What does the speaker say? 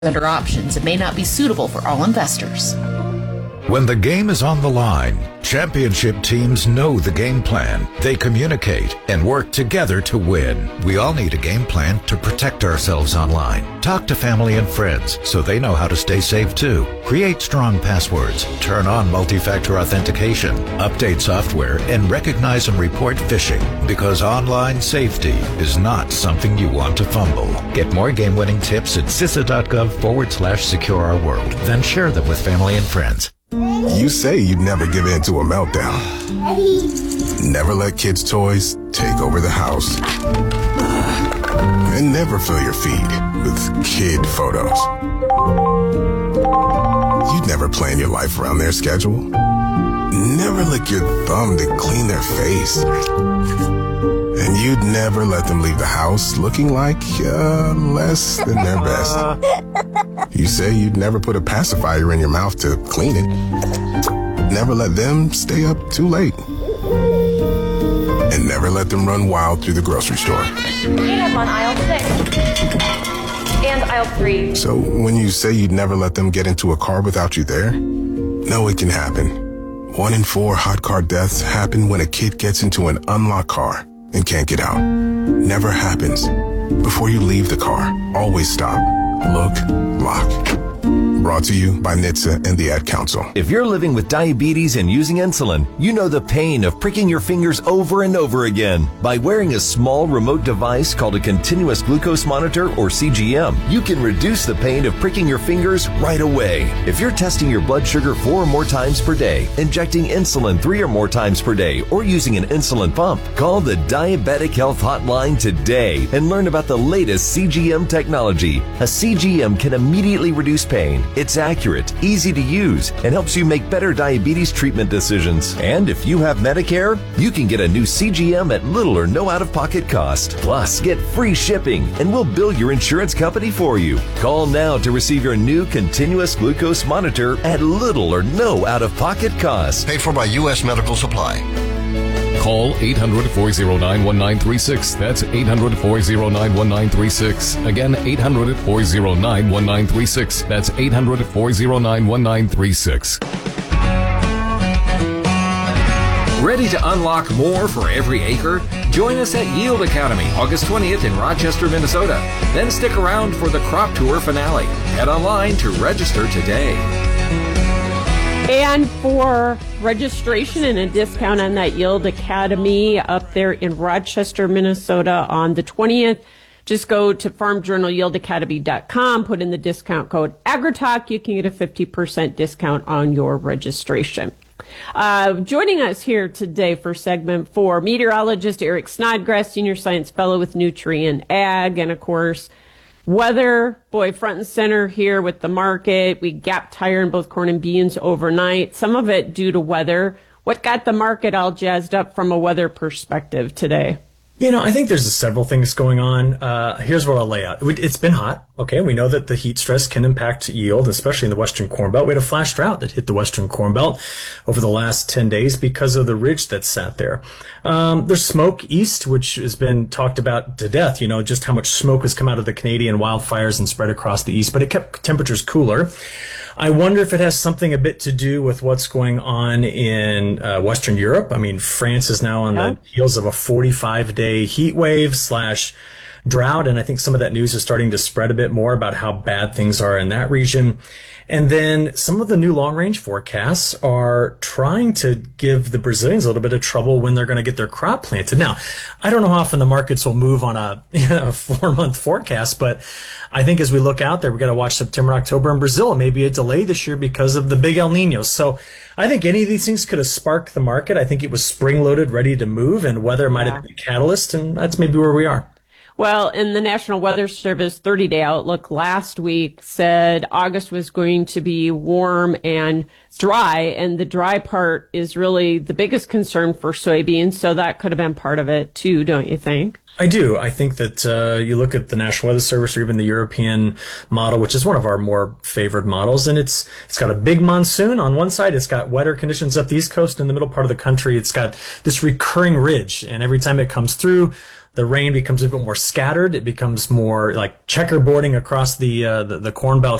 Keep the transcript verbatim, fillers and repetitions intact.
under options and may not be suitable for all investors. When the game is on the line, championship teams know the game plan. They communicate and work together to win. We all need a game plan to protect ourselves online. Talk to family and friends so they know how to stay safe too. Create strong passwords, turn on multi-factor authentication, update software, and recognize and report phishing, because online safety is not something you want to fumble. Get more game-winning tips at C I S A dot gov forward slash secure our world. Then share them with family and friends. You say you'd never give in to a meltdown. Never let kids' toys take over the house. And never fill your feed with kid photos. You'd never plan your life around their schedule. Never lick your thumb to clean their face. And you'd never let them leave the house looking like uh, less than their best. You say you'd never put a pacifier in your mouth to clean it. Never let them stay up too late. And never let them run wild through the grocery store. Cleanup on aisle six. And aisle three. So when you say you'd never let them get into a car without you there, no, it can happen. One in four hot car deaths happen when a kid gets into an unlocked car and can't get out. Never happens. Before you leave the car, always stop, look, lock. Brought to you by N H T S A and the Ad Council. If you're living with diabetes and using insulin, you know the pain of pricking your fingers over and over again. By wearing a small remote device called a continuous glucose monitor, or C G M, you can reduce the pain of pricking your fingers right away. If you're testing your blood sugar four or more times per day, injecting insulin three or more times per day, or using an insulin pump, call the Diabetic Health Hotline today and learn about the latest C G M technology. A C G M can immediately reduce pain. It's accurate, easy to use, and helps you make better diabetes treatment decisions. And if you have Medicare, you can get a new C G M at little or no out-of-pocket cost. Plus, get free shipping, and we'll bill your insurance company for you. Call now to receive your new continuous glucose monitor at little or no out-of-pocket cost. Paid for by U S Medical Supply. Call eight hundred, four oh nine, one nine three six. That's eight hundred, four oh nine, one nine three six. Again, eight hundred, four oh nine, one nine three six. That's eight hundred, four oh nine, one nine three six. Ready to unlock more for every acre? Join us at Yield Academy, August twentieth in Rochester, Minnesota. Then stick around for the Crop Tour finale. Head online to register today. And for registration and a discount on that Yield Academy up there in Rochester, Minnesota on the twentieth, just go to farm journal yield academy dot com, put in the discount code AgriTalk. You can get a fifty percent discount on your registration. Uh, joining us here today for segment four, meteorologist Eric Snodgrass, Senior Science Fellow with Nutrien Ag, and of course, weather, boy, front and center here with the market. We gapped higher in both corn and beans overnight, some of it due to weather. What got the market all jazzed up from a weather perspective today? You know, I think there's several things going on. Uh, here's what I'll lay out. It's been hot. Okay, we know that the heat stress can impact yield, especially in the Western Corn Belt. We had a flash drought that hit the Western Corn Belt over the last ten days because of the ridge that sat there. Um, there's smoke east, which has been talked about to death, you know, just how much smoke has come out of the Canadian wildfires and spread across the east, but it kept temperatures cooler. I wonder if it has something a bit to do with what's going on in uh, Western Europe. I mean, France is now on yeah. the heels of a forty-five day heat wave slash drought, and I think some of that news is starting to spread a bit more about how bad things are in that region. And then some of the new long-range forecasts are trying to give the Brazilians a little bit of trouble when they're going to get their crop planted. Now, I don't know how often the markets will move on a, you know, a four-month forecast, but I think as we look out there, we've got to watch September, October in Brazil. It may be a delay this year because of the big El Niño. So I think any of these things could have sparked the market. I think it was spring-loaded, ready to move, and weather might yeah. have been a catalyst, and that's maybe where we are. Well, in the National Weather Service thirty day outlook last week said August was going to be warm and dry, and the dry part is really the biggest concern for soybeans, so that could have been part of it too, don't you think? I do. I think that uh, you look at the National Weather Service or even the European model, which is one of our more favored models, and it's it's got a big monsoon on one side. It's got wetter conditions up the East Coast. In the middle part of the country, it's got this recurring ridge, and every time it comes through, the rain becomes a bit more scattered. It becomes more like checkerboarding across the uh, the, the Corn Belt